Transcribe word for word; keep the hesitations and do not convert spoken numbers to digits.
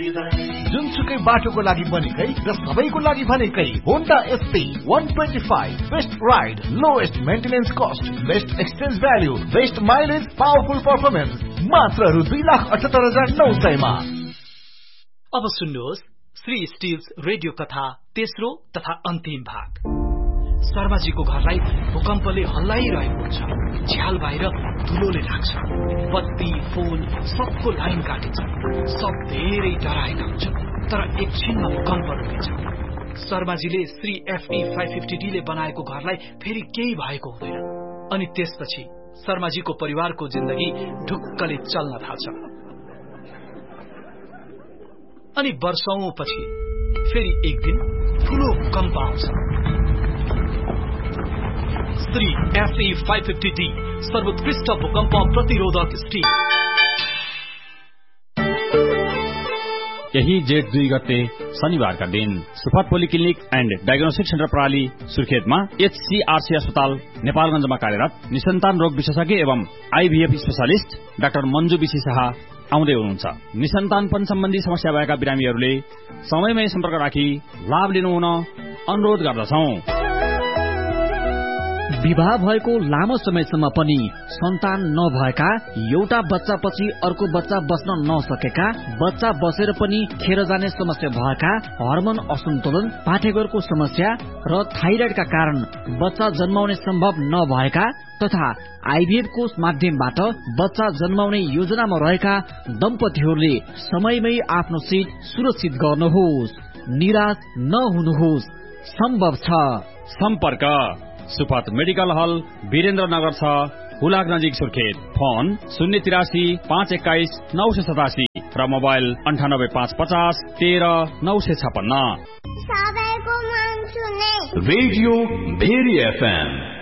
जुनसुकै बाटोको लागि बनेकै र सबैको लागि भनेकै Honda SP one twenty-five best ride, lowest maintenance cost, best exchange value, best mileage, powerful performance, मात्र रु दुई लाख अठहत्तर हजार नौ सयमा। अब सुन्नुहोस् श्री स्टिल्स रेडियो कथा तेस्रो तथा अन्तिम भाग। शर्माजीको घरलाई भूकम्पले हल्लाइरहेको हुन्छ। झ्याल बाहिर धुलोले ढाक्छ। बत्ती फोन सबको लाइन काटिन्छ। सब धेरै डराएका हुन्छन्, तर एकछिनमा भूकम्प रोकिन्छ। शर्माजीले Shri FE five fifty D ले बनाएको घरलाई फेरि केही भएको हुँदैन। अनि त्यसपछि शर्माजीको परिवारको जिन्दगी ढुक्कले चल्न थाल्छ। अनि वर्षौंपछि फेरि एक दिन ठूलो भूकम्प आउँछ। Shri FE five fifty D सर्वोत्कृष्ट भूकम्प प्रतिरोधक स्टील। यही जेठ दुई गते शनिबारका दिन सुफात पोलिक्लिनिक एन्ड डायग्नोस्टिक सेन्टर प्रणाली सुर्खेतमा एचसीआरसी अस्पताल नेपालगञ्जमा कार्यरत निसन्तान रोग विशेषज्ञ एवं आईभीएफ स्पेशलिस्ट डाक्टर मन्जु विशी शाह आउँदै हुनुहुन्छ। निसन्तानपन सम्बन्धी समस्या भएका बिरामीहरूले समयमै सम्पर्क राखी लाभ लिनु हुन अनुरोध गर्दछौं। विवाह भएको लामो समयसम्म पनि सन्तान नभएका, एउटा बच्चापछि अर्को बच्चा बस्न नसकेका, बच्चा बसेर पनि खेर जाने समस्या भएका, हर्मोन असन्तुलन, पाठेघरको समस्या र थाइराइडका कारण बच्चा जन्माउने सम्भव नभएका तथा आईभीएफ को माध्यमबाट बच्चा जन्माउने योजनामा रहेका दम्पतिहरूले समयमै आफ्नो सीट सुरक्षित गर्नुहोस्। निराश नहुनुहोस्, सम्भव छ। सम्पर्क सुफात मेडिकल हल वीरेन्द्र नगर छ, हुलाक नजिक सुर्खेत। फोन शून्य तिरासी पाँच एक्काइस नौ सय सतासी र मोबाइल अन्ठानब्बे पाँच पचास तेह्र नौ सय छपन्न। Radio very FM